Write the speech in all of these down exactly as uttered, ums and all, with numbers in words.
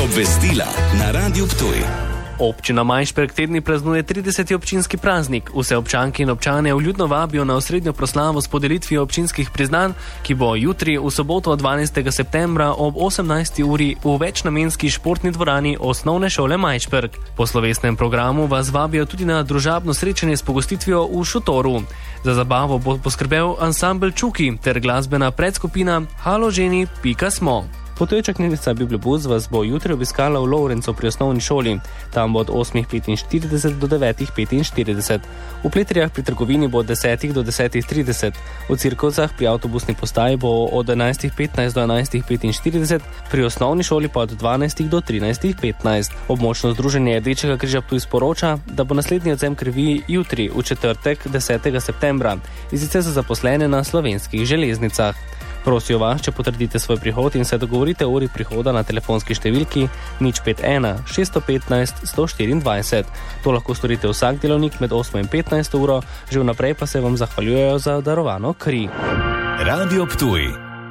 Obvestila na Radiu Ptuj. Občina Majšperk te dni praznuje trideseti občinski praznik. Vse občanke in občane vljudno vabijo na osrednjo proslavo s podelitvijo občinskih priznanj, ki bo jutri v soboto dvanajstega septembra ob osemnajsti uri v večnamenski športni dvorani Osnovne šole Majšperk. Po slovesnem programu vas vabijo tudi na družabno srečanje s pogostitvijo v šotoru. Za zabavo bo poskrbel ansambel Čuki ter glasbena predskupina haloženi pika smo. Potujoča knjižnica Bibliobus vas bo jutri obiskala v Lovrencu pri osnovni šoli. Tam bo od osmih petinštirideset do devetih petinštirideset. V Pleterjah pri trgovini bo od desetih do desetih trideset. V Cirkovcah pri avtobusni postaji bo od enajstih petnajst do enajstih petinštirideset, pri osnovni šoli pa od dvanajstih do trinajstih petnajst. Območno združenje Rdečega križa Ptuj sporoča, da bo naslednji odvzem krvi jutri, v četrtek desetega septembra, in sicer za zaposlene na Slovenskih železnicah. Prosijo vas, če potrdite svoj prihod in se dogovorite o uri prihoda na telefonski številki nič pet ena šest petnajst sto štiriindvajset. To lahko storite vsak delovnik med osmo in petnajsto uro, že vnaprej pa se vam zahvaljujejo za darovano kri. Radio Ptuj.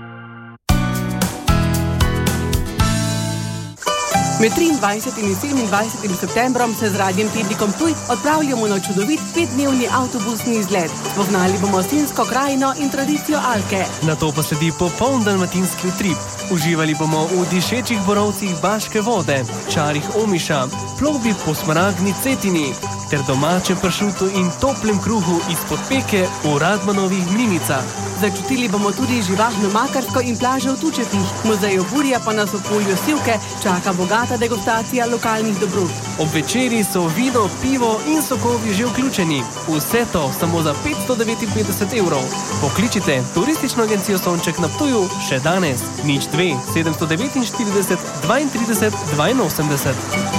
Med triindvajsetim in sedemindvajsetim septembrom se z Radiem Tednikom Ptuj odpravljamo na čudovit petdnevni avtobusni izlet. Spoznali bomo Sinjsko krajino in tradicijo Alke. Nato pa sledi popoln dalmatinski utrip. Uživali bomo v dišečih borovcih Baške vode, čarih Omiša, plovbi po smaragdni Cetini ter domačem pršutu in toplem kruhu izpod peke v Radmanovih mlinicah. Začutili bomo tudi živahno Makarsko in plažo v Tučetih. Muzej Oburja pa nas v polju Sivke čaka bogata degustacija lokalnih dobrot. Ob večeri so vino, pivo in sokovi že vključeni. Vse to samo za petsto devetinpetdeset evrov. Pokličite turistično agencijo Sonček na Ptuju še danes. nič dve sedemsto devetinštirideset dvaintrideset dvainosemdeset.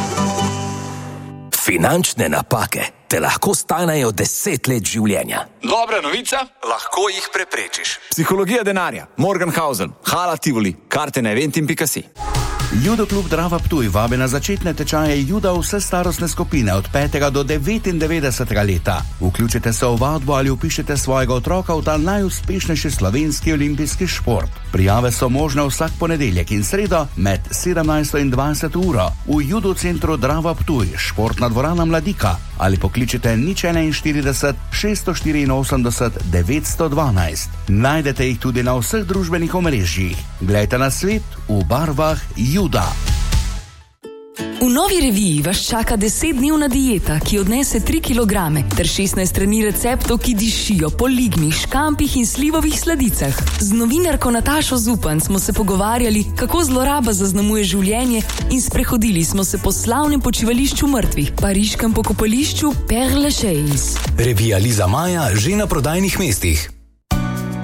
Finančne napake te lahko stanejo deset let življenja. Dobra novica, lahko jih preprečiš. Psihologija denarja, Morgenhausen, Hala Tivoli, karte na eventim pika si. Judo klub Drava Ptuj vabi na začetne tečaje juda vse starostne skupine od petega do devetindevetdesetega leta. Vključite se v vadbo ali vpišite svojega otroka v ta najuspešnejši slovenski olimpijski šport. Prijave so možne vsak ponedeljek in sredo med sedemnajsto in dvajseto uro v judo centru Drava Ptuj, športna dvorana Mladika, ali pokličite nič enainštirideset šeststo štiriinosemdeset devetsto dvanajst. Najdete jih tudi na vseh družbenih omrežjih. Glejte na svet v barvah Juda. V novi reviji vas čaka desetdnevna dieta, ki odnese tri kilograme, ter šestnajst strani receptov, ki dišijo po ligmih, škampih in slivovih sladicah. Z novinarko Natašo Zupan smo se pogovarjali, kako zloraba zaznamuje življenje, in sprehodili smo se po slavnem počivališču mrtvih, pariškem pokopališču Père Lachaise. Revija Liza Maja že na prodajnih mestih.